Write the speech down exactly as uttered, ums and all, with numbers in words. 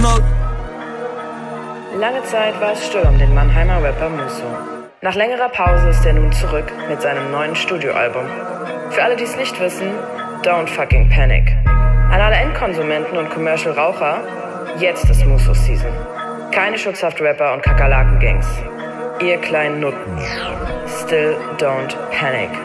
Smoke. Lange Zeit war es still um den Mannheimer Rapper Musso. Nach längerer Pause ist er nun zurück mit seinem neuen Studioalbum. Für alle, die es nicht wissen, Don't Fucking Panic. An alle Endkonsumenten und Commercial-Raucher, jetzt ist Musso-Season. Keine Schutzhaft-Rapper und Kakerlaken-Gangs. Ihr kleinen Nutten. Still don't panic.